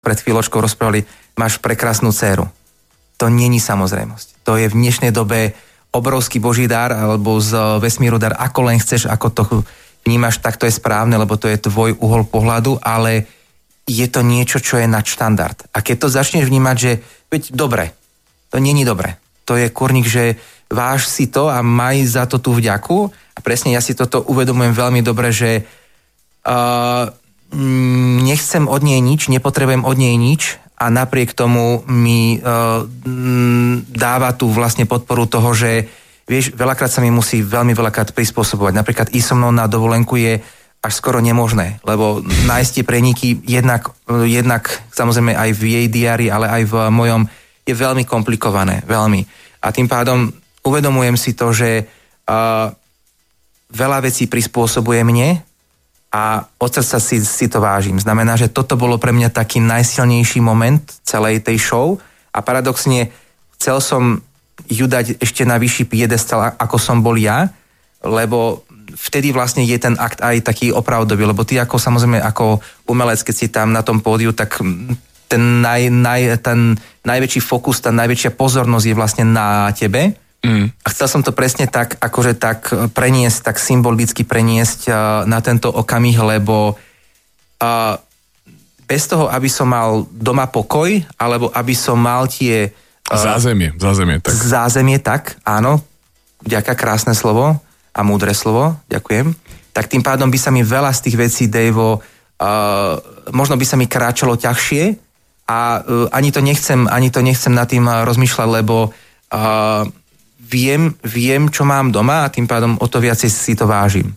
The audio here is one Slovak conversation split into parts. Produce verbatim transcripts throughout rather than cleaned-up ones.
pred chvíľočkou rozprávali, máš prekrásnu dcéru. To není samozrejmosť. To je v dnešnej dobe obrovský boží dar, alebo z vesmíru dar, ako len chceš, ako to vnímaš, tak to je správne, lebo to je tvoj uhol pohľadu, ale je to niečo, čo je nadštandard. A keď to začneš vnímať, že veď dobre, to není dobre. To je kurník, že váž si to a maj za to tú vďaku. A presne ja si toto uvedomujem veľmi dobre, že uh, nechcem od nej nič, nepotrebujem od nej nič a napriek tomu mi uh, dáva tú vlastne podporu toho, že vieš, veľakrát sa mi musí veľmi veľakrát prispôsobovať. Napríklad ísť so mnou na dovolenku je až skoro nemožné, lebo nájsť tie preniky jednak, jednak samozrejme aj v jej diári, ale aj v mojom je veľmi komplikované, veľmi. A tým pádom uvedomujem si to, že uh, veľa vecí prispôsobuje mne a od srdca si, si to vážim. Znamená, že toto bolo pre mňa taký najsilnejší moment celej tej show a paradoxne chcel som ju dať ešte na vyšší piedestal, ako som bol ja, lebo vtedy vlastne je ten akt aj taký opravdový, lebo ty ako samozrejme ako umelec, keď si tam na tom pódiu, tak ten, naj, naj, ten najväčší fokus, tá najväčšia pozornosť je vlastne na tebe. Mm. A chcel som to presne tak, akože tak preniesť, tak symbolicky preniesť uh, na tento okamih, lebo uh, bez toho, aby som mal doma pokoj, alebo aby som mal tie... Uh, zázemie, zázemie, tak. Zázemie, tak, áno. Vďaka, krásne slovo a múdre slovo, ďakujem. Tak tým pádom by sa mi veľa z tých vecí, Dejvo, uh, možno by sa mi kráčalo ťažšie a uh, ani to nechcem, ani to nechcem nad tým uh, rozmýšľať, lebo... Uh, Viem, viem, čo mám doma a tým pádom o to viacej si to vážim.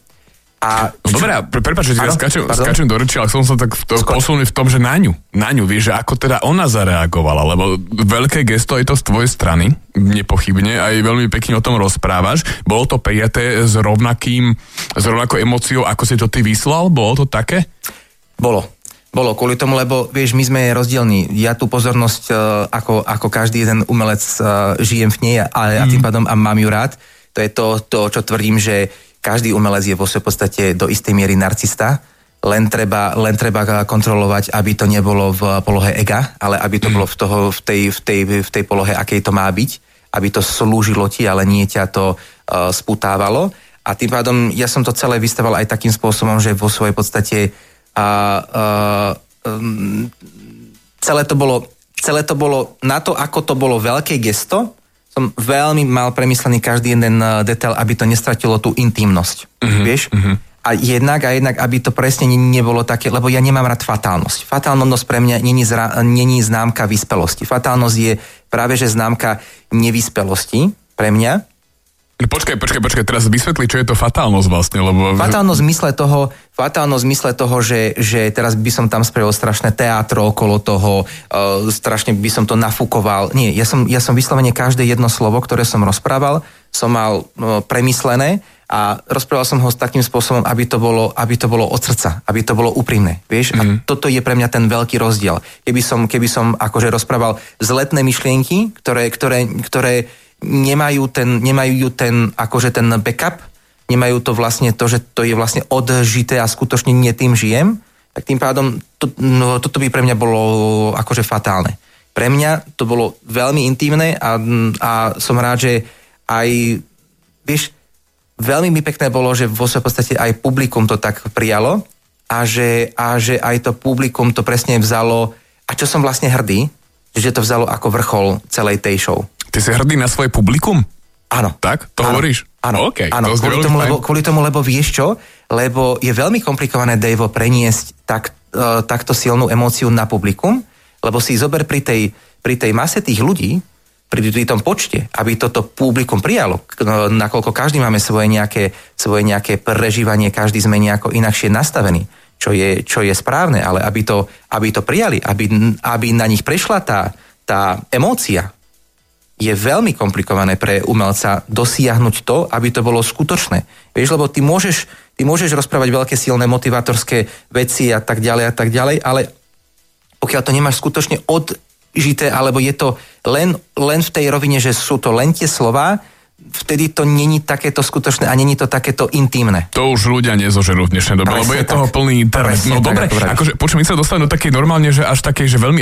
A no dobré, pre, prepáč, že ja skáčem, skáčem do reči, ale som sa tak v to, posunul v tom, že na ňu, na ňu, vieš, že ako teda ona zareagovala, lebo veľké gesto je to z tvojej strany, nepochybne, aj veľmi pekne o tom rozprávaš. Bolo to prijaté s rovnakým, s rovnakou emóciou, ako si to ty vyslal? Bolo to také? Bolo. Bolo kvôli tomu, lebo vieš, my sme rozdielní. Ja tú pozornosť, uh, ako, ako každý jeden umelec uh, žijem v nej a, a tým pádom a mám ju rád. To je to, to, čo tvrdím, že každý umelec je vo svojej podstate do istej miery narcista. Len treba, len treba kontrolovať, aby to nebolo v polohe ega, ale aby to bolo v, toho, v, tej, v, tej, v tej polohe, akej to má byť. Aby to slúžilo ti, ale nie ťa to uh, sputávalo. A tým pádom ja som to celé vystával aj takým spôsobom, že vo svojej podstate a uh, um, celé to bolo celé to bolo na to, ako to bolo veľké gesto, som veľmi mal premyslený každý jeden uh, detail, aby to nestratilo tú intimnosť, uh-huh, vieš? Uh-huh. A jednak a jednak, aby to presne nebolo také, lebo ja nemám rád fatálnosť. Fatálnosť pre mňa není, zra, není známka vyspelosti. Fatálnosť je práve, že známka nevyspelosti pre mňa. Počkaj, počkaj, počkaj, teraz vysvetli, čo je to fatálnosť vlastne, lebo... Fatálnosť v zmysle toho, fatálnosť v zmysle toho, že, že teraz by som tam spravil strašné teátro okolo toho, uh, strašne by som to nafúkoval. Nie, ja som, ja som vyslovene každé jedno slovo, ktoré som rozprával, som mal uh, premyslené a rozprával som ho s takým spôsobom, aby to bolo, aby to bolo od srdca, aby to bolo úprimné, vieš? Mm. A toto je pre mňa ten veľký rozdiel. Keby som, keby som akože rozprával zletné myšlienky, ktoré, ktoré, ktoré nemajú ten, nemajú ten, akože ten backup, nemajú to vlastne to, že to je vlastne odžité a skutočne nie tým žijem, tak tým pádom to, no, toto by pre mňa bolo akože fatálne. Pre mňa to bolo veľmi intimné a, a som rád, že aj, vieš, veľmi mi pekné bolo, že vo svojej podstate aj publikum to tak prijalo a že, a že aj to publikum to presne vzalo, a čo som vlastne hrdý, že to vzalo ako vrchol celej tej show. Ty si hrdý na svoje publikum? Áno. Tak? To áno, hovoríš? Áno, okay, áno. Kvôli, tomu, lebo, kvôli tomu, lebo vieš čo? Lebo je veľmi komplikované, Dejvo, preniesť tak, uh, takto silnú emóciu na publikum, lebo si zober pri tej, pri tej mase tých ľudí, pri, pri tom počte, aby toto publikum prijalo, nakoľko každý máme svoje nejaké, svoje nejaké prežívanie, každý sme nejako inakšie nastavení, čo je, čo je správne, ale aby to, aby to prijali, aby, aby na nich prešla tá, tá emócia, je veľmi komplikované pre umelca dosiahnuť to, aby to bolo skutočné. Vieš, lebo ty môžeš, ty môžeš rozprávať veľké silné motivátorské veci a tak ďalej a tak ďalej, ale pokiaľ to nemáš skutočne odžité, alebo je to len, len v tej rovine, že sú to len tie slová, vtedy to není takéto skutočné a není to takéto intimné. To už ľudia nezožerú v dnešnej dobe, lebo je toho plný internet. Presne No tak, dobre, akože počujem, my sa dostali do takej normálne, že až takej, že veľmi